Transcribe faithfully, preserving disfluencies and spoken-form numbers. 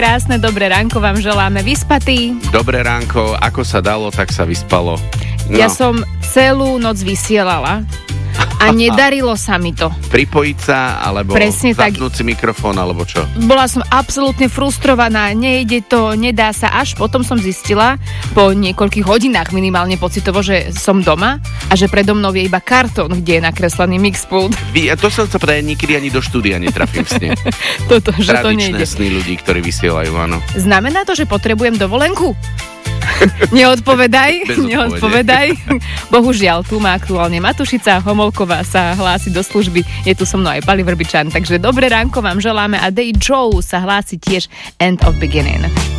Krásne dobré ránko vám želáme, vyspatý. Dobré ránko, ako sa dalo, tak sa vyspalo. No. Ja som celú noc vysielala a nedarilo sa mi to. Pripojiť sa, alebo Presne zapnúť tak. si mikrofón, alebo čo? Bola som absolútne frustrovaná, nejde to, nedá sa. Až potom som zistila, po niekoľkých hodinách minimálne pocitovo, že som doma a že predo mnou je iba kartón, kde je nakreslený mixpult. Vy, a to som sa povedať, nikdy ani do štúdia netrafím s ne. Toto, že to Tradičné nejde. sny ľudí, ktorí vysielajú, áno. Znamená to, že potrebujem dovolenku? Neodpovedaj, Bez odpovede. neodpovedaj. Bohužiaľ, tu má aktuálne Matušica Homolková sa hlási do služby. Je tu so mnou aj Pali Vrbičan, takže dobré ránko vám želáme a Day Joe sa hlási tiež End of Beginning.